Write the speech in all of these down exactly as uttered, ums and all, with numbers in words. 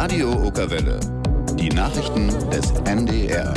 Radio Okerwelle. Die Nachrichten des N D R.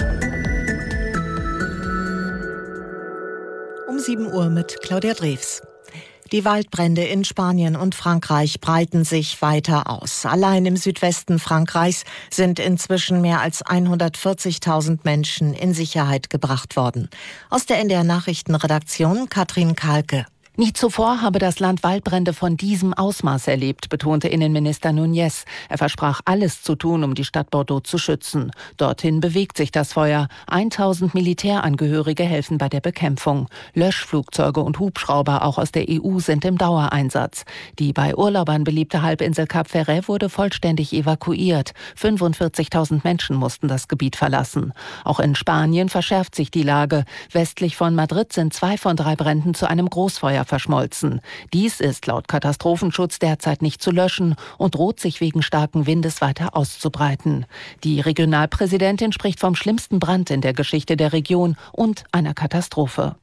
Um sieben Uhr mit Claudia Drews. Die Waldbrände in Spanien und Frankreich breiten sich weiter aus. Allein im Südwesten Frankreichs sind inzwischen mehr als hundertvierzigtausend Menschen in Sicherheit gebracht worden. Aus der N D R-Nachrichtenredaktion Katrin Kahlke. Nie zuvor habe das Land Waldbrände von diesem Ausmaß erlebt, betonte Innenminister Núñez. Er versprach, alles zu tun, um die Stadt Bordeaux zu schützen. Dorthin bewegt sich das Feuer. tausend Militärangehörige helfen bei der Bekämpfung. Löschflugzeuge und Hubschrauber, auch aus der E U, sind im Dauereinsatz. Die bei Urlaubern beliebte Halbinsel Cap Ferret wurde vollständig evakuiert. fünfundvierzigtausend Menschen mussten das Gebiet verlassen. Auch in Spanien verschärft sich die Lage. Westlich von Madrid sind zwei von drei Bränden zu einem Großfeuer verschmolzen. Dies ist laut Katastrophenschutz derzeit nicht zu löschen und droht sich wegen starken Windes weiter auszubreiten. Die Regionalpräsidentin spricht vom schlimmsten Brand in der Geschichte der Region und einer Katastrophe.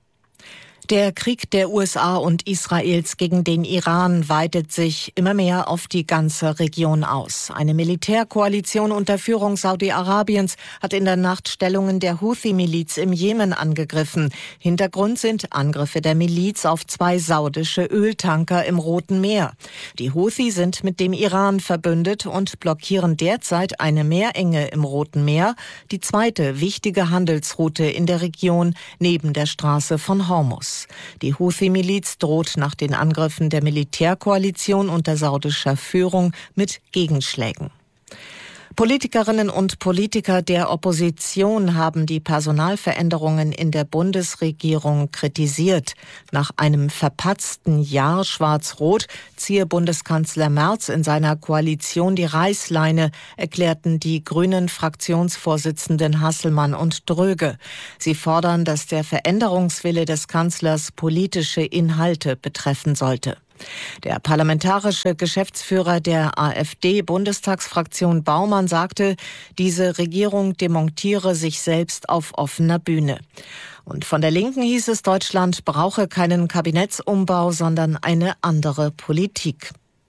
Der Krieg der U S A und Israels gegen den Iran weitet sich immer mehr auf die ganze Region aus. Eine Militärkoalition unter Führung Saudi-Arabiens hat in der Nacht Stellungen der Houthi-Miliz im Jemen angegriffen. Hintergrund sind Angriffe der Miliz auf zwei saudische Öltanker im Roten Meer. Die Houthi sind mit dem Iran verbündet und blockieren derzeit eine Meerenge im Roten Meer, die zweite wichtige Handelsroute in der Region neben der Straße von Hormuz. Die Houthi-Miliz droht nach den Angriffen der Militärkoalition unter saudischer Führung mit Gegenschlägen. Politikerinnen und Politiker der Opposition haben die Personalveränderungen in der Bundesregierung kritisiert. Nach einem verpatzten Jahr Schwarz-Rot ziehe Bundeskanzler Merz in seiner Koalition die Reißleine, erklärten die grünen Fraktionsvorsitzenden Hasselmann und Dröge. Sie fordern, dass der Veränderungswille des Kanzlers politische Inhalte betreffen sollte. Der parlamentarische Geschäftsführer der AfD-Bundestagsfraktion Baumann sagte, diese Regierung demontiere sich selbst auf offener Bühne. Und von der Linken hieß es, Deutschland brauche keinen Kabinettsumbau, sondern eine andere Politik.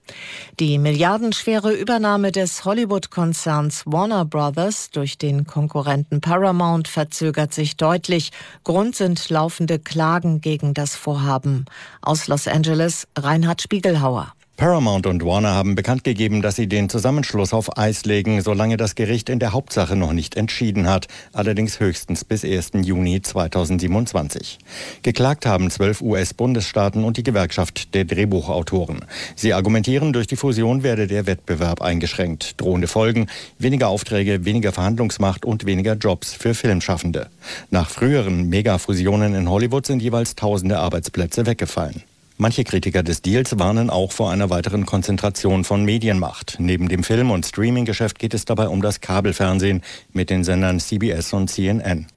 Die milliardenschwere Übernahme des Hollywood-Konzerns Warner Brothers durch den Konkurrenten Paramount verzögert sich deutlich. Grund sind laufende Klagen gegen das Vorhaben. Aus Los Angeles, Reinhard Spiegelhauer. Paramount und Warner haben bekannt gegeben, dass sie den Zusammenschluss auf Eis legen, solange das Gericht in der Hauptsache noch nicht entschieden hat, allerdings höchstens bis ersten Juni zweitausendsiebenundzwanzig. Geklagt haben zwölf U S-Bundesstaaten und die Gewerkschaft der Drehbuchautoren. Sie argumentieren, durch die Fusion werde der Wettbewerb eingeschränkt. Drohende Folgen: weniger Aufträge, weniger Verhandlungsmacht und weniger Jobs für Filmschaffende. Nach früheren Megafusionen in Hollywood sind jeweils tausende Arbeitsplätze weggefallen. Manche Kritiker des Deals warnen auch vor einer weiteren Konzentration von Medienmacht. Neben dem Film- und Streaminggeschäft geht es dabei um das Kabelfernsehen mit den Sendern C B S und C N N.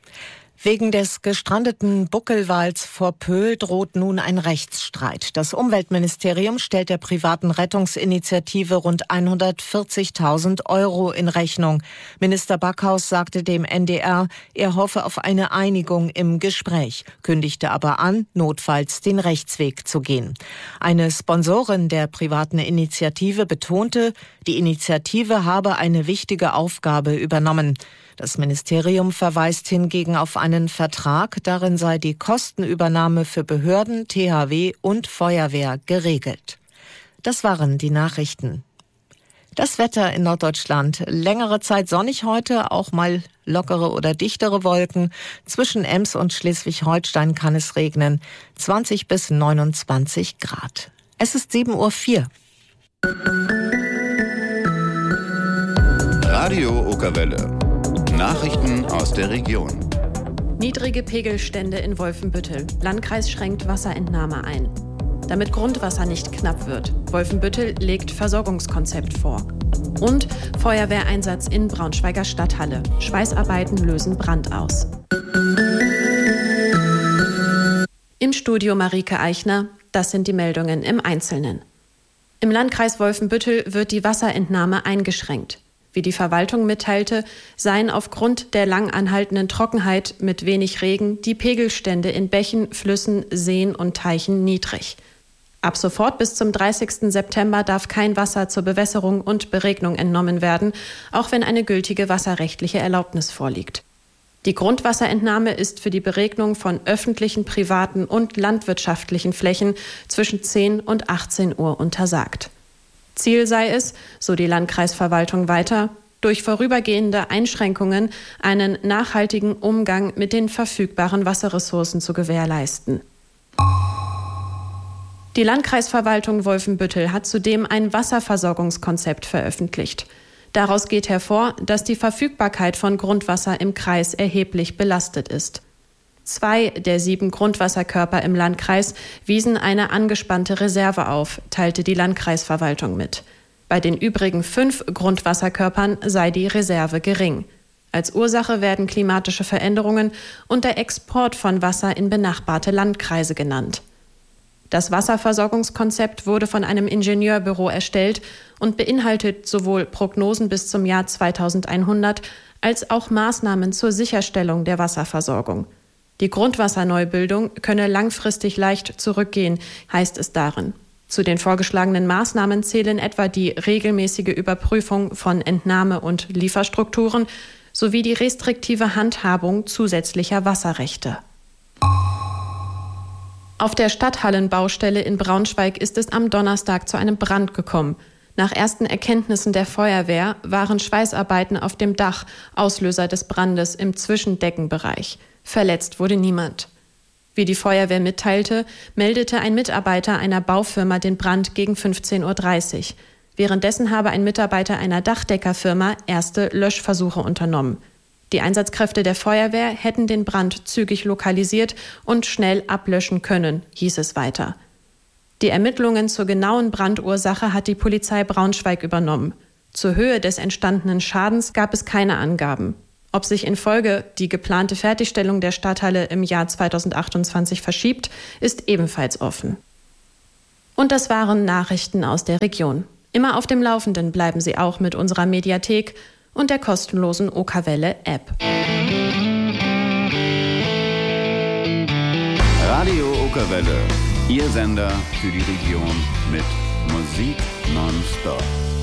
Wegen des gestrandeten Buckelwals vor Pöhl droht nun ein Rechtsstreit. Das Umweltministerium stellt der privaten Rettungsinitiative rund hundertvierzigtausend Euro in Rechnung. Minister Backhaus sagte dem N D R, er hoffe auf eine Einigung im Gespräch, kündigte aber an, notfalls den Rechtsweg zu gehen. Eine Sponsorin der privaten Initiative betonte, die Initiative habe eine wichtige Aufgabe übernommen. Das Ministerium verweist hingegen auf einen Vertrag, darin sei die Kostenübernahme für Behörden, T H W und Feuerwehr geregelt. Das waren die Nachrichten. Das Wetter in Norddeutschland: längere Zeit sonnig heute, auch mal lockere oder dichtere Wolken. Zwischen Ems und Schleswig-Holstein kann es regnen. zwanzig bis neunundzwanzig Grad. Es ist sieben Uhr vier. Radio Okerwelle. Nachrichten aus der Region. Niedrige Pegelstände in Wolfenbüttel. Landkreis schränkt Wasserentnahme ein. Damit Grundwasser nicht knapp wird. Wolfenbüttel legt Versorgungskonzept vor. Und Feuerwehreinsatz in Braunschweiger Stadthalle. Schweißarbeiten lösen Brand aus. Im Studio Marike Eichner. Das sind die Meldungen im Einzelnen. Im Landkreis Wolfenbüttel wird die Wasserentnahme eingeschränkt. Wie die Verwaltung mitteilte, seien aufgrund der lang anhaltenden Trockenheit mit wenig Regen die Pegelstände in Bächen, Flüssen, Seen und Teichen niedrig. Ab sofort bis zum dreißigsten September darf kein Wasser zur Bewässerung und Beregnung entnommen werden, auch wenn eine gültige wasserrechtliche Erlaubnis vorliegt. Die Grundwasserentnahme ist für die Beregnung von öffentlichen, privaten und landwirtschaftlichen Flächen zwischen zehn und achtzehn Uhr untersagt. Ziel sei es, so die Landkreisverwaltung weiter, durch vorübergehende Einschränkungen einen nachhaltigen Umgang mit den verfügbaren Wasserressourcen zu gewährleisten. Die Landkreisverwaltung Wolfenbüttel hat zudem ein Wasserversorgungskonzept veröffentlicht. Daraus geht hervor, dass die Verfügbarkeit von Grundwasser im Kreis erheblich belastet ist. Zwei der sieben Grundwasserkörper im Landkreis wiesen eine angespannte Reserve auf, teilte die Landkreisverwaltung mit. Bei den übrigen fünf Grundwasserkörpern sei die Reserve gering. Als Ursache werden klimatische Veränderungen und der Export von Wasser in benachbarte Landkreise genannt. Das Wasserversorgungskonzept wurde von einem Ingenieurbüro erstellt und beinhaltet sowohl Prognosen bis zum Jahr zweitausendeinhundert als auch Maßnahmen zur Sicherstellung der Wasserversorgung. Die Grundwasserneubildung könne langfristig leicht zurückgehen, heißt es darin. Zu den vorgeschlagenen Maßnahmen zählen etwa die regelmäßige Überprüfung von Entnahme- und Lieferstrukturen sowie die restriktive Handhabung zusätzlicher Wasserrechte. Auf der Stadthallenbaustelle in Braunschweig ist es am Donnerstag zu einem Brand gekommen. Nach ersten Erkenntnissen der Feuerwehr waren Schweißarbeiten auf dem Dach Auslöser des Brandes im Zwischendeckenbereich. Verletzt wurde niemand. Wie die Feuerwehr mitteilte, meldete ein Mitarbeiter einer Baufirma den Brand gegen fünfzehn Uhr dreißig. Währenddessen habe ein Mitarbeiter einer Dachdeckerfirma erste Löschversuche unternommen. Die Einsatzkräfte der Feuerwehr hätten den Brand zügig lokalisiert und schnell ablöschen können, hieß es weiter. Die Ermittlungen zur genauen Brandursache hat die Polizei Braunschweig übernommen. Zur Höhe des entstandenen Schadens gab es keine Angaben. Ob sich in Folge die geplante Fertigstellung der Stadthalle im Jahr zweitausendachtundzwanzig verschiebt, ist ebenfalls offen. Und das waren Nachrichten aus der Region. Immer auf dem Laufenden bleiben Sie auch mit unserer Mediathek und der kostenlosen Okerwelle-App. Radio Okerwelle, Ihr Sender für die Region mit Musik nonstop.